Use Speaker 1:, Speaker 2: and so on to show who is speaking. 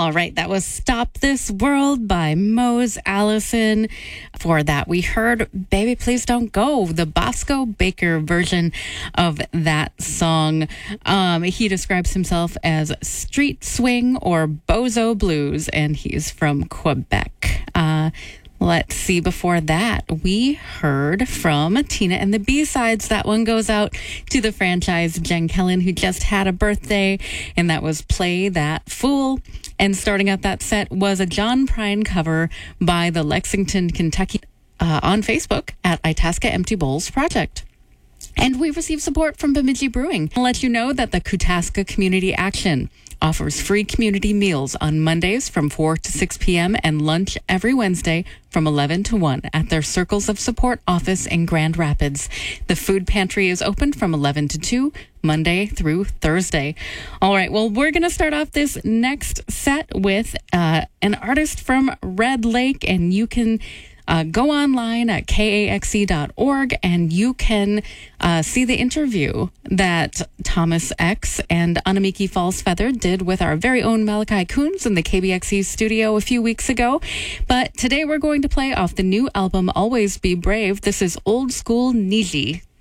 Speaker 1: All right, that was Stop This World by Mose Allison. For that, we heard Baby Please Don't Go, the Bosco Baker version of that song. He describes himself as street swing or bozo blues, and he's from Quebec. Let's see, before that, we heard from Tina and the B-Sides. That one goes out to the franchise Jen Kellen, who just had a birthday, and that was Play That Fool. And starting out that set was a John Prine cover by the Lexington, Kentucky, on Facebook at Itasca Empty Bowls Project. And we received support from Bemidji Brewing. I'll let you know that the Kutaska Community Action offers free community meals on Mondays from 4 to 6 p.m. and lunch every Wednesday from 11 to 1 at their Circles of Support office in Grand Rapids. The food pantry is open from 11 to 2, Monday through Thursday. All right, well, we're going to start off this next set with an artist from Red Lake, and you can go online at kaxe.org and you can see the interview that Thomas X and Anamiki Falls Feather did with our very own Malachi Coons in the KBXE studio a few weeks ago. But today we're going to play off the new album, Always Be Brave. This is Old School Niji.